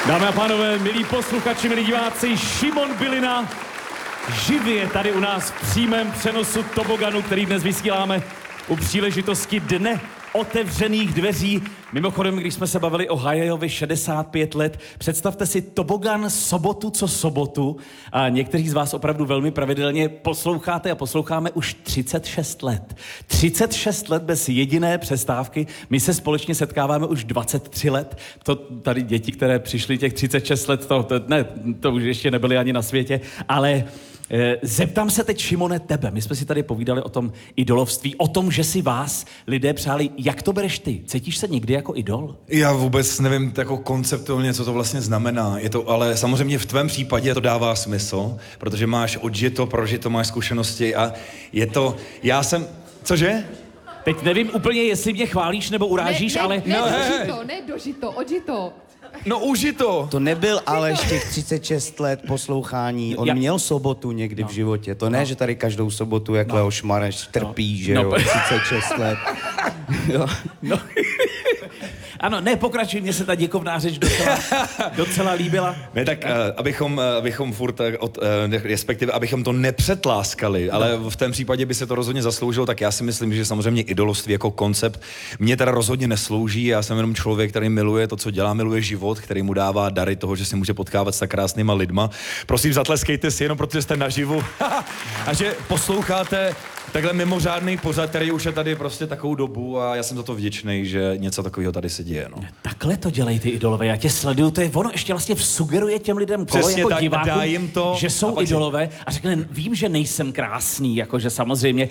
Dámy a pánové, milí posluchači, milí diváci, Šimon Bylina živě tady u nás v přímém přenosu toboganu, který dnes vysíláme u příležitosti Dne otevřených dveří. Mimochodem, když jsme se bavili o Hayajovi 65 let, představte si tobogan sobotu co sobotu a někteří z vás opravdu velmi pravidelně posloucháte a posloucháme už 36 let. 36 let bez jediné přestávky. My se společně setkáváme už 23 let. To tady děti, které přišly těch 36 let, to už ještě nebyly ani na světě, ale zeptám se teď, Šimone, tebe. My jsme si tady povídali o tom idolovství, o tom, že si vás lidé přáli. Jak to bereš ty? Cítíš se někdy jako idol? Já vůbec nevím jako konceptuálně, co to vlastně znamená. Je to, ale samozřejmě v tvém případě to dává smysl, protože máš odžito, prožito, máš zkušenosti a je to... Cože? Teď nevím úplně, jestli mě chválíš nebo urážíš, ale... Dožito, odžito. No užito! To nebyl Aleš těch 36 let poslouchání, on měl sobotu někdy v životě, to ne, že tady každou sobotu, jak Leoš Mareš trpí, že jo, 36 let. Jo. No. Ano, ne, pokračuj, mně se ta děkovná řeč docela líbila. Ne, tak abychom furt, respektive abychom to nepřetláskali, ale v tom případě by se to rozhodně zasloužilo, tak já si myslím, že samozřejmě idoloství jako koncept mě teda rozhodně neslouží, já jsem jenom člověk, který miluje to, co dělá, miluje život, který mu dává dary toho, že si může potkávat s tak krásnýma lidma. Prosím, zatleskejte si jenom, protože jste naživu a že posloucháte takhle mimořádný pořad, který už je tady prostě takovou dobu a já jsem za to vděčný, že něco takového tady se děje, no. Takhle to dělají ty idolové, já tě sleduju, to je ono ještě vlastně sugeruje těm lidem kolo jako tak, divákům, že jsou idolové si... a řekne, vím, že nejsem krásný, jakože samozřejmě,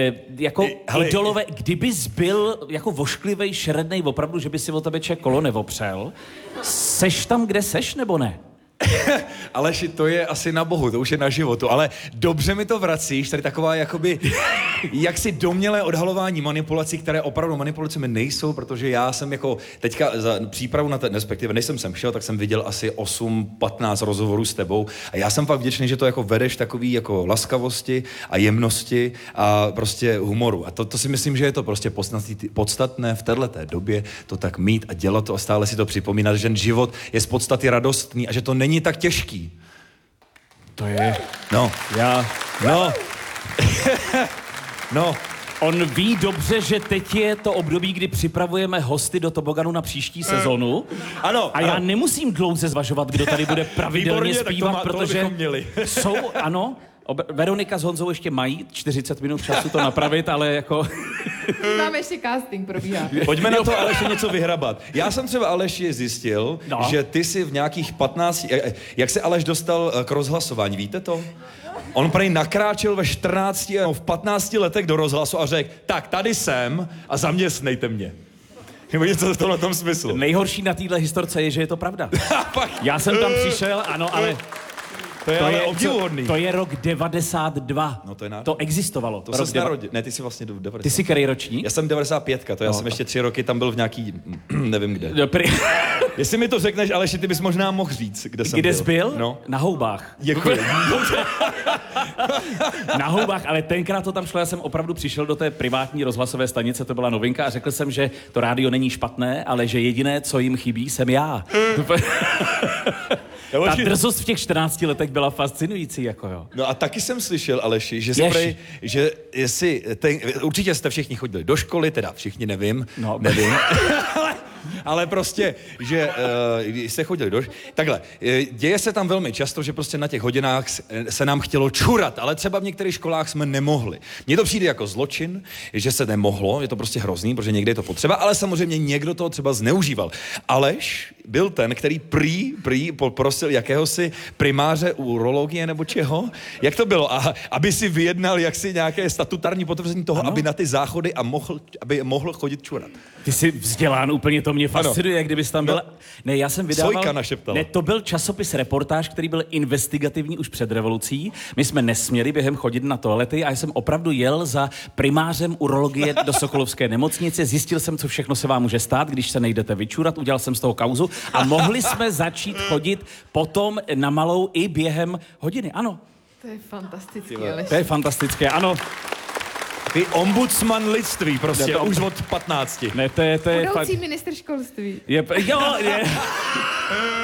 idolové, kdybys byl jako vošklivej, šerednej, opravdu, že by si o tebe kolo nevopřel, seš tam, kde seš, nebo ne? Aleši, to je asi na bohu, to už je na životu, ale dobře mi to vracíš, tady taková jakoby, jaksi domnělé odhalování manipulací, které opravdu manipulacemi nejsou, protože já jsem jako teďka za přípravu na ten, respektive než jsem sem šel, tak jsem viděl asi 8-15 rozhovorů s tebou a já jsem fakt vděčný, že to jako vedeš takový jako laskavosti a jemnosti a prostě humoru. A to si myslím, že je to prostě podstatné v téhleté době to tak mít a dělat to a stále si to připomínat, že život je z podstaty radostný a že to není tak těžký. To je... No. No. On ví dobře, že teď je to období, kdy připravujeme hosty do toboganu na příští sezonu. Ano. A já nemusím dlouze zvažovat, kdo tady bude pravidelně zpívat, protože jsou, ano, Veronika s Honzou ještě mají 40 minut času to napravit, ale jako... Máme ještě casting, probíhá. Pojďme na to Aleši něco vyhrabat. Já jsem třeba Aleši zjistil, že ty si v nějakých 15... Jak se Aleš dostal k rozhlasování, víte to? On prej nakráčel ve 14 a v 15 letech do rozhlasu a řekl, tak tady jsem a zaměstnejte mě. Nebo něco v tomhle smyslu. Nejhorší na téhle historce je, že je to pravda. Já jsem tam přišel, ano, ale... To je ale obdivuhodný. To je rok 92. No to je nádherný. To existovalo. To se narodil. Ne, ty jsi vlastně do 90. Ty jsi který ročník? Já jsem 95, to já jsem ještě 3 roky tam byl v nějaký, nevím kde. Jestli mi to řekneš, Aleši, ty bys možná mohl říct, kde jsem byl. Kde jsi byl? No. Na Houbách. Děkuji. Na Houbách, ale tenkrát to tam šlo, já jsem opravdu přišel do té privátní rozhlasové stanice, to byla novinka a řekl jsem, že to rádio není špatné, ale že jediné, co jim chybí, jsem já. Ta drzost v těch 14 letech byla fascinující, jako jo. No a taky jsem slyšel, Aleši, určitě jste všichni chodili do školy, teda všichni nevím. Ale prostě, že jste chodili takhle, děje se tam velmi často, že prostě na těch hodinách se nám chtělo čurat, ale třeba v některých školách jsme nemohli. Mně to přijde jako zločin, že se nemohlo, je to prostě hrozný, protože někde je to potřeba, ale samozřejmě někdo toho třeba zneužíval. Aleš byl ten, který prý poprosil jakéhosi primáře urologie nebo čeho? Jak to bylo? A aby si vyjednal jaksi nějaké statutární potvrzení toho, aby na ty záchody aby mohl chodit čurat. Ty jsi vzdělán úplně, to mě fascinuje, jak kdybys tam byl. No. Ne, já jsem vydával... Sojka našeptala. Ne, to byl časopis Reportáž, který byl investigativní už před revolucí. My jsme nesměli během chodit na toalety a já jsem opravdu jel za primářem urologie do Sokolovské nemocnice. Zjistil jsem, co všechno se vám může stát, když se nejdete vyčurat. Udělal jsem z toho kauzu a mohli jsme začít chodit potom na malou i během hodiny. Ano. To je fantastické, Aleš. To je fantastické, ano. Ty ombudsman lidství prostě, už od 15. Ne, to je Budoucí ministr školství. Jo.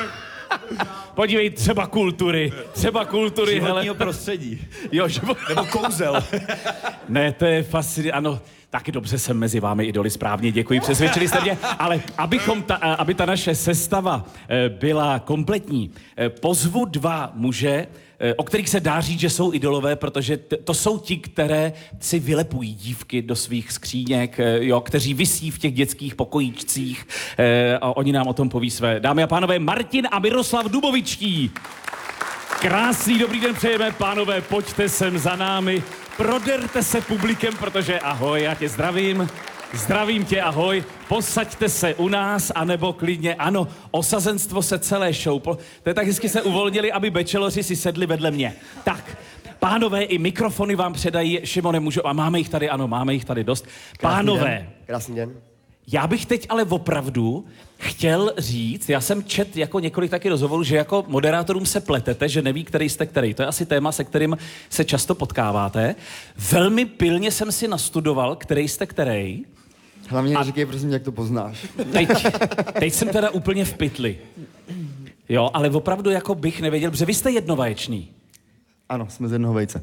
Podívej, třeba kultury, hele. Životního prostředí. Jo, Nebo kouzel. Ne, to je fascinující, ano. Taky dobře jsem mezi vámi idoly, správně, děkuji, přesvědčili jste mě, ale aby ta naše sestava byla kompletní, pozvu 2 muže, o kterých se dá říct, že jsou idolové, protože to jsou ti, které si vylepují dívky do svých skříněk, kteří visí v těch dětských pokojíčcích a oni nám o tom poví své. Dámy a pánové, Martin a Miroslav Dubovičtí. Krásný dobrý den přejeme, pánové, pojďte sem za námi, proderte se publikem, protože ahoj, já tě zdravím. Zdravím tě, ahoj, posaďte se u nás, anebo klidně, ano, osazenstvo se celé show, to je tak hezky se uvolnili, aby bacheloři si sedli vedle mě. Tak, pánové, i mikrofony vám předají, Šimone, můžu, a máme jich tady, ano, máme jich tady dost. Pánové. Krásný den. Já bych teď ale opravdu chtěl říct, já jsem čet jako několik taky rozhovorů, že jako moderátorům se pletete, že neví, který jste který. To je asi téma, se kterým se často potkáváte. Velmi pilně jsem si nastudoval, který jste který. Hlavně neříkej, prosím, jak to poznáš. Teď jsem teda úplně v pytli. Jo, ale opravdu jako bych nevěděl, protože vy jste jednovaječný. Ano, jsme z jednoho vejce.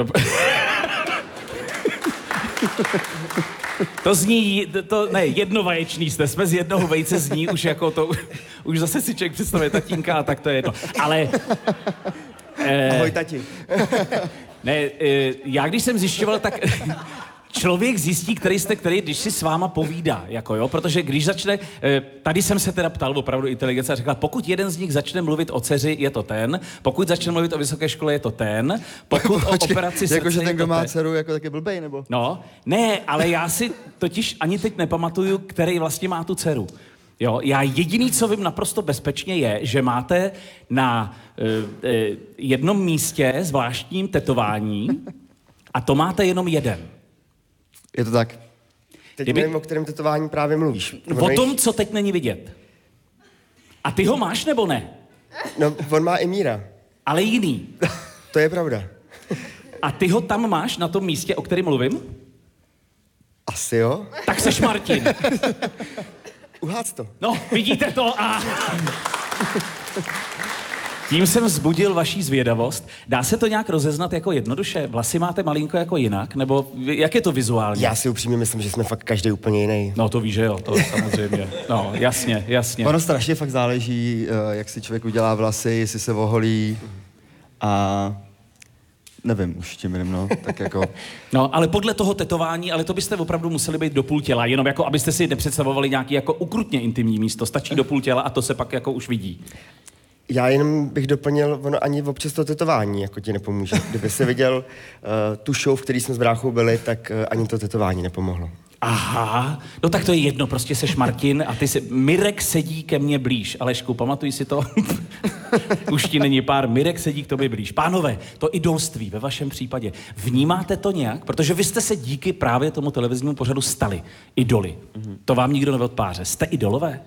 To zní, ne, jednovaječný jste, jsme z jednoho vejce, zní už jako to, už zase si člověk představuje tatínka a tak to je jedno. Ale... Ahoj, tati. Ne, já když jsem zjišťoval, tak... Člověk zjistí, který jste který, když si s váma povídá, jako jo, protože když začne, tady jsem se teda ptal opravdu inteligence a řekla, pokud jeden z nich začne mluvit o dceři, je to ten, pokud začne mluvit o vysoké škole, je to ten, pokud o operaci srdce, jakože ten, je kdo to má ten. dceru, jako taky blbej, nebo? No, ne, ale já si totiž ani teď nepamatuju, který vlastně má tu dceru. Jo, já jediný, co vím naprosto bezpečně je, že máte na jednom místě zvláštním tetování a to máte jenom jeden. Je to tak. Teď nevím, o kterém tetování právě mluvíš. O tom, co teď není vidět. A ty ho máš, nebo ne? No, on má i Míra. Ale jiný. To je pravda. A ty ho tam máš na tom místě, o kterém mluvím? Asi jo. Tak seš Martin. Uhádz to. No, vidíte to a... Tím jsem vzbudil vaší zvědavost. Dá se to nějak rozeznat jako jednoduše? Vlasy máte malinko jako jinak? Nebo jak je to vizuálně? Já si upřímně myslím, že jsme fakt každý úplně jiný. No to víš, že jo, to samozřejmě. No, jasně. Ono strašně fakt záleží, jak si člověk udělá vlasy, jestli se oholí a... Nevím už tím jiným, no, tak jako... No, ale podle toho tetování, ale to byste opravdu museli být do půl těla, jenom jako abyste si nepředstavovali nějaký jako ukrutně intimní místo. Stačí do půl těla a to se pak jako už vidí. Já jenom bych doplnil, ono ani občas to tetování jako ti nepomůže. Kdyby jsi viděl tu show, v který jsme s bráchou byli, tak ani to tetování nepomohlo. Aha, no tak to je jedno, prostě seš Martin a ty Mirek sedí ke mně blíž. Alešku, pamatuj si to? Už ti není pár, Mirek sedí k tobě blíž. Pánové, to idolství ve vašem případě, vnímáte to nějak? Protože vy jste se díky právě tomu televiznímu pořadu stali idoly. To vám nikdo neodpáře. Jste idolové?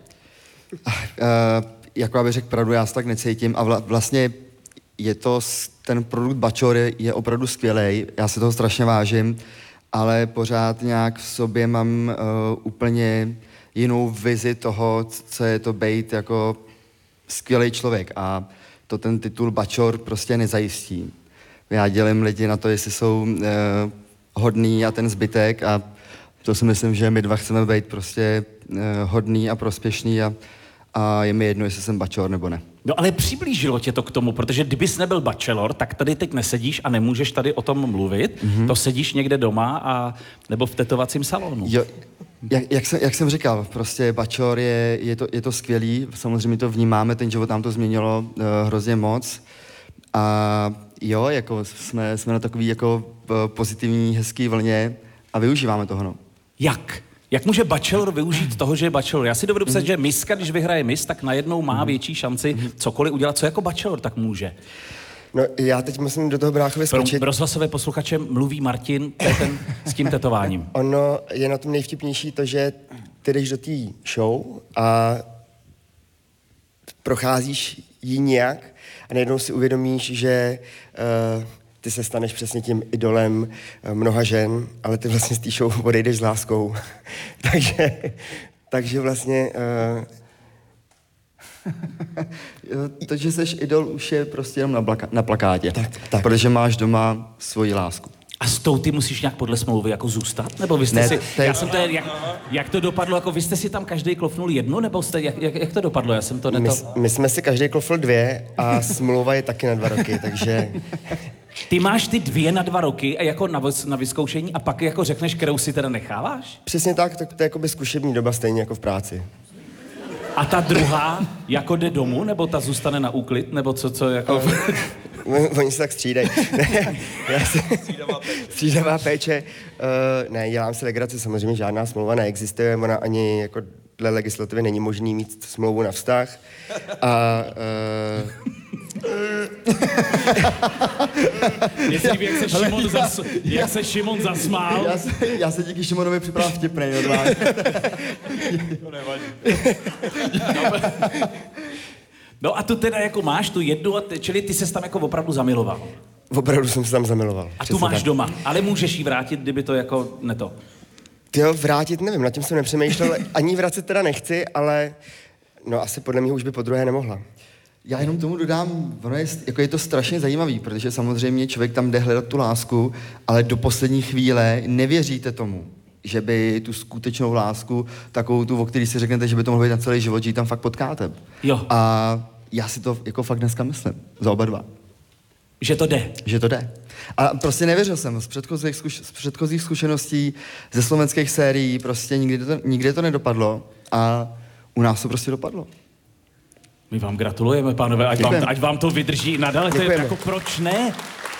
Jako aby řekl pravdu, já se tak necítím a vlastně je to, ten produkt Bachelor je opravdu skvělej, já si toho strašně vážím, ale pořád nějak v sobě mám úplně jinou vizi toho, co je to být jako skvělý člověk a to ten titul Bachelor prostě nezajistí. Já dělím lidi na to, jestli jsou hodný a ten zbytek a to si myslím, že my dva chceme být prostě hodný a prospěšný a je mi jedno, jestli jsem bachelor nebo ne. No ale přiblížilo tě to k tomu, protože kdybys nebyl bachelor, tak tady teď nesedíš a nemůžeš tady o tom mluvit. To sedíš někde doma nebo v tetovacím salonu. Jo, jak jsem říkal, prostě bachelor je to skvělý, samozřejmě to vnímáme, ten život nám to změnilo hrozně moc. A jo, jako jsme na takový jako pozitivní, hezký vlně a využíváme toho, no. Jak? Jak může bachelor využít toho, že je bachelor? Já si dovedu představit, že miska, když vyhraje mis, tak najednou má větší šanci cokoliv udělat. Co jako bachelor tak může? No, já teď musím do toho bráchově skočit. Pro rozhlasové posluchače mluví Martin, to je ten s tím tetováním. Ono je na tom nejvtipnější to, že ty jdeš do té show a procházíš ji nějak a najednou si uvědomíš, že ty se staneš přesně tím idolem mnoha žen, ale ty vlastně z té show odejdeš s láskou. takže vlastně To, že jsi idol, už je prostě jenom na plakátě. Tak. Protože máš doma svoji lásku. A s tou ty musíš nějak podle smlouvy jako zůstat? Nebo vy jste Ne, si... to je- Já jsem to, jak to dopadlo? Jako vy jste si tam každý klofnul jednu? Nebo jste, jak to dopadlo? Já jsem to My jsme si každý klofl 2 a smlouva je taky na 2 roky, takže... Ty máš ty 2 na 2 roky a jako na vyzkoušení a pak jako řekneš, kterou si teda necháváš? Přesně tak, to je jakoby zkušební doba stejně jako v práci. A ta druhá jako jde domů? Nebo ta zůstane na úklid? Nebo co jako... Oni se tak střídají. Střídavá péče. Ne, dělám si legraci, samozřejmě žádná smlouva neexistuje, ona ani jako dle legislativy není možný mít smlouvu na vztah. A Mně se líbí, jak se Šimon zasmál. Já se díky Šimonovi připravil vtipnej, normálně. No a tu teda jako máš tu jednu, čili ty ses tam jako opravdu zamiloval. opravdu jsem se tam zamiloval. A tu máš doma, ale můžeš ji vrátit, kdyby to jako neto. Tyjo, vrátit nevím, nad tím jsem nepřemýšlel, ani vracet teda nechci, ale no asi podle mě už by podruhé nemohla. Já jenom tomu dodám, ono je to strašně zajímavý, protože samozřejmě člověk tam jde hledat tu lásku, ale do poslední chvíle nevěříte tomu, že by tu skutečnou lásku, takovou tu, o který si řeknete, že by to mohlo být na celý život, že ji tam fakt potkáte. Jo. A já si to jako fakt dneska myslím, za oba dva. Že to jde. Že to jde. A prostě nevěřil jsem z předchozích zkušeností, ze slovenských sérií, prostě nikdy to nedopadlo a u nás to prostě dopadlo. My vám gratulujeme, pánové, ať vám to vydrží nadále. To je jako proč ne?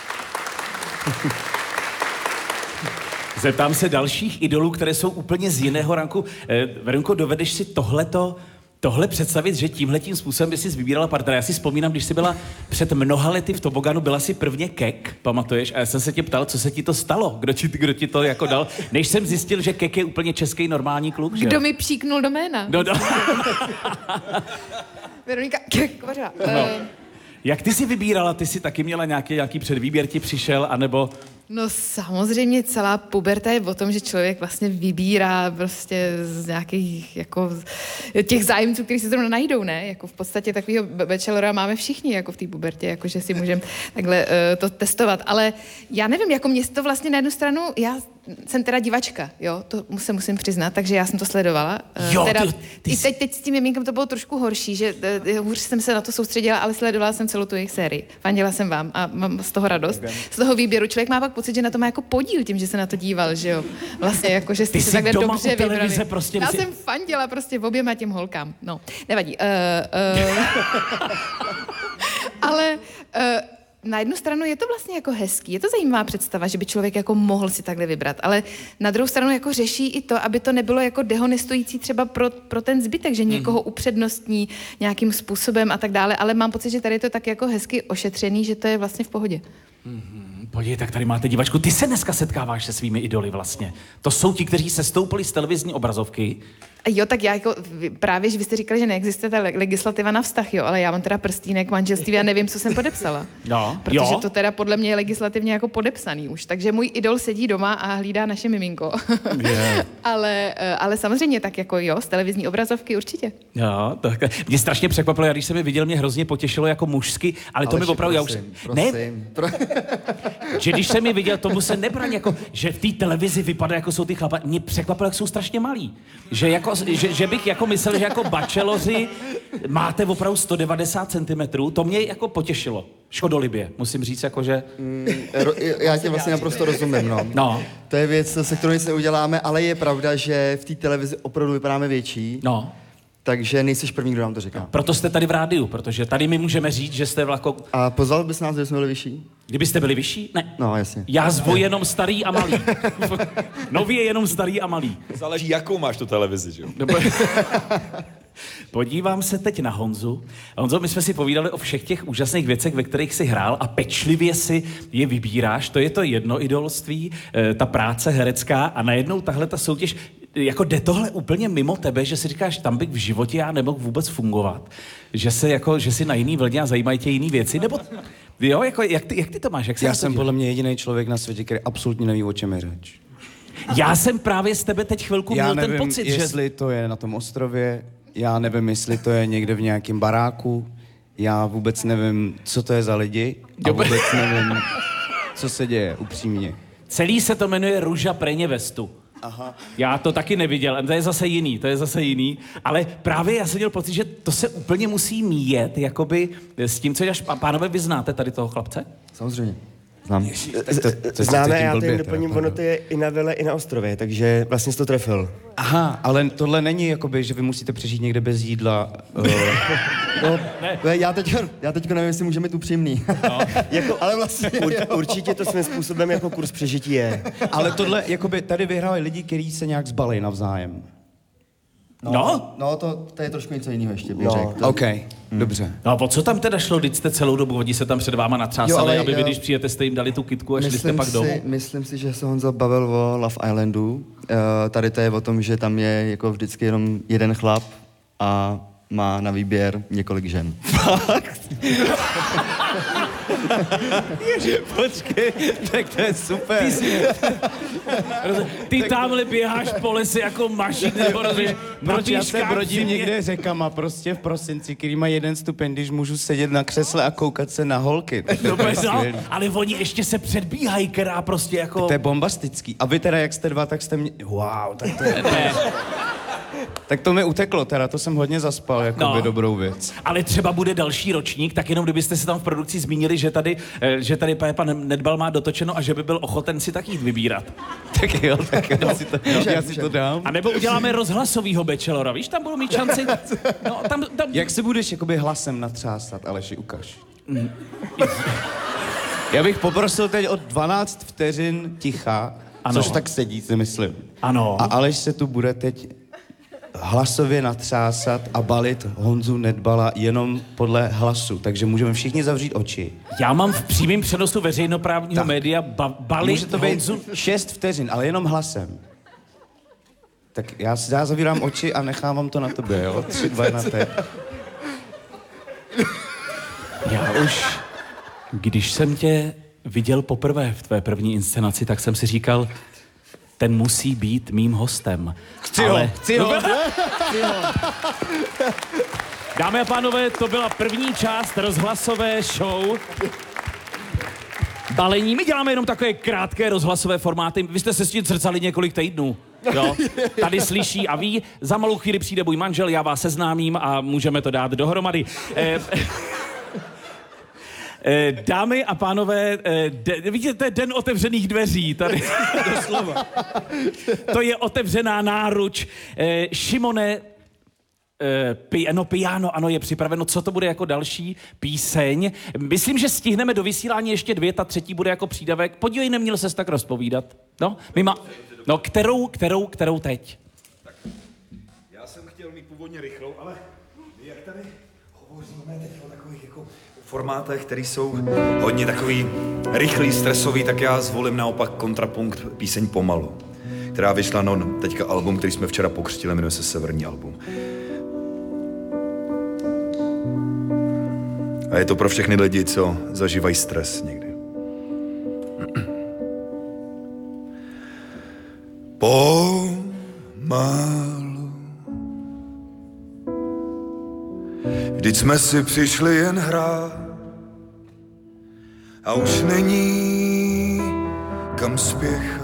Zeptám se dalších idolů, které jsou úplně z jiného ranku. Verunko, dovedeš si tohle představit, že tímhletím způsobem by si vybírala partnera? Já si vzpomínám, když jsi byla před mnoha lety v Toboganu, byla si prvně Kek, pamatuješ? A já jsem se tě ptal, co se ti to stalo? Kdo ti to jako dal? Než jsem zjistil, že Kek je úplně český normální kluk, že? Kdo mi příknul do jména? No. Veronika Kovařová. Jak ty jsi vybírala? Ty jsi taky měla nějaký předvýběr ti přišel, anebo... No samozřejmě celá puberta je o tom, že člověk vlastně vybírá prostě z nějakých jako těch zájemců, kteří se zrovna najdou, ne? Jako v podstatě takového bachelora máme všichni jako v té pubertě, jako že si můžeme takhle to testovat. Ale já nevím, jako mě to vlastně na jednu stranu, já jsem teda divačka, jo, to musím přiznat, takže já jsem to sledovala. Jo, teda, ty jsi... teď s tím miminkem to bylo trošku horší, že hůř jsem se na to soustředila, ale sledovala jsem celou tu jejich sérii. Fandila jsem vám a mám z toho radost. Z toho výběru člověk má pak pocit, že na to má jako podíl tím, že se na to díval, že jo. Vlastně jako, že jste se takhle dobře vybrali. Prostě, já jsem fandila prostě v oběma těm holkám. No, nevadí. Ale na jednu stranu je to vlastně jako hezký, je to zajímavá představa, že by člověk jako mohl si takhle vybrat, ale na druhou stranu jako řeší i to, aby to nebylo jako dehonestující třeba pro ten zbytek, že někoho upřednostní nějakým způsobem a tak dále, ale mám pocit, že tady je to tak jako hezky ošetřený, že to je vlastně v pohodě. Podívej, tak tady máte divačku. Ty se dneska setkáváš se svými idoly vlastně. To jsou ti, kteří se stoupili z televizní obrazovky. Jo, tak já jako právě, že vy jste říkali, že neexistuje ta legislativa na vztah, jo, ale já mám teda prstínek manželství a nevím, co jsem podepsala. No, protože jo. to teda podle mě je legislativně jako podepsaný už. Takže můj idol sedí doma a hlídá naše miminko. Yeah. ale samozřejmě tak jako jo, z televizní obrazovky určitě. Jo, tak mě strašně překvapilo, já když jsem je viděl, mě hrozně potěšilo jako mužsky, ale to mi opravdu, prosím. Ne, že když jsem je viděl, tomu se nebraň, jako, že v té televizi vypadá, jako jsou ty chlapa, mě překvapilo, jak jsou strašně malí. Že bych jako myslel, že jako bacheloři máte opravdu 190 cm, to mě jako potěšilo. Škodolibě, musím říct, jako že... Já tě vlastně naprosto rozumím, no. To je věc, se kterou nic neuděláme, ale je pravda, že v té televizi opravdu vypadáme větší. No. Takže nejseš první, kdo nám to říká. Proto jste tady v rádiu, protože tady my můžeme říct, že jste vlako... A pozval bys nás, kdyby jsme byli vyšší? Kdybyste byli vyšší? Ne. No, jasně. Já zvu jenom starý a malý. Nově jenom starý a malý. Záleží, jakou máš tu televizi, že jo? Podívám se teď na Honzu. Honzo, my jsme si povídali o všech těch úžasných věcech, ve kterých jsi hrál a pečlivě si je vybíráš. To je to jedno idolství, ta práce herecká a najednou tahle ta soutěž, jako jde tohle úplně mimo tebe, že si říkáš, tam bych v životě já nemohl vůbec fungovat. Že jsi na jiný vlně a zajímají tě jiný věci, nebo... Jo, jako, jak ty to máš? Jak já jsem podle mě jediný člověk na světě, který absolutně neví, o čem je řeč. Já jsem právě z tebe teď chvilku měl ten pocit, jestli to je na tom ostrově, Já nevím, jestli to je někde v nějakém baráku. Já vůbec nevím, co to je za lidi. A vůbec nevím, co se děje, upřímně. Celý se to jmenuje Růža Preně Vestu. Aha. Já to taky neviděl, to je zase jiný, ale právě já jsem měl pocit, že to se úplně musí míjet, jakoby s tím, co děláš. Pánové, vy znáte tady toho chlapce? Samozřejmě. Znám. Známe, já tady doplním, ono to je i na vile, i na ostrově, takže vlastně jsi to trefil. Aha, ale tohle není jakoby, že vy musíte přežít někde bez jídla. No, já teďko nevím, jestli můžeme být upřímný. No. Ale vlastně určitě to svým způsobem jako kurz přežití je. Ale tohle, jakoby, tady vyhrávají lidi, kteří se nějak zbalí navzájem. No, to je trošku něco jiného ještě, bych řekl. OK, dobře. No a po co tam teda šlo? Vždyť jste celou dobu, oni se tam před váma natřásali, aby vy, když přijete, jste jim dali tu kytku a šli jste pak domů. Myslím si, že se Honza bavil o Love Islandu. Tady to je o tom, že tam je jako vždycky jenom jeden chlap a má na výběr několik žen. Fakt? Počkej, tak to je super. Ty tamhle běháš po lese jako mašík, nebo proč já se brodím někde řekama prostě v prosinci, který má 1 stupeň, když můžu sedět na křesle a koukat se na holky. Ale oni ještě se předbíhají, která prostě jako... To je bombastický. A vy teda, jak jste dva, tak jste mě... Wow, tak to je... Tak to mi uteklo teda, to jsem hodně zaspal, jako by dobrou věc. Ale třeba bude další ročník, tak jenom kdybyste se tam v produkci zmínili, že tady pan Nedbal má dotočeno a že by byl ochoten si tak jít vybírat. Tak jo, tak já si to dám. A nebo uděláme rozhlasovýho bachelora, víš, tam budou mít šanci. No, tam... Jak se budeš jakoby hlasem natřásat, Aleši, ukaž. Já bych poprosil teď o 12 vteřin ticha, což tak sedí, si myslím. Ano. A Aleš se tu bude teď hlasově natřásat a balit Honzu Nedbala jenom podle hlasu, takže můžeme všichni zavřít oči. Já mám v přímém přenosu veřejnoprávního média balit může to být Honzu... 6 vteřin, ale jenom hlasem. Tak já zavírám oči a nechávám to na tobě, jo? 3, 2, 1, teď. Já už, když jsem tě viděl poprvé v tvé první inscenaci, tak jsem si říkal, ten musí být mým hostem. Chci ho. Dámy a pánové, to byla první část rozhlasové show balení. My děláme jenom takové krátké rozhlasové formáty. Vy jste se s tím zrcali několik týdnů. Jo? Tady slyší a ví, za malou chvíli přijde můj manžel, já vás seznámím a můžeme to dát dohromady. Dámy a pánové, vidíte, to je den otevřených dveří tady. Doslova. To je otevřená náruč. Šimone, piano, ano, je připraveno. Co to bude jako další píseň? Myslím, že stihneme do vysílání ještě 2, ta 3. bude jako přídavek. Podívej, neměl ses tak rozpovídat. No, kterou teď? Tak, já jsem chtěl mít původně rychlou, ale jak tady hovoříme teď o takových jako formátech, které jsou hodně takový rychlý, stresový, tak já zvolím naopak kontrapunkt píseň Pomalu, která vyšla teďka album, který jsme včera pokřtili, jmenuje se Severní album. A je to pro všechny lidi, co zažívají stres někdy. Pomalu, vždyť jsme si přišli jen hrát a už není kam spěchat.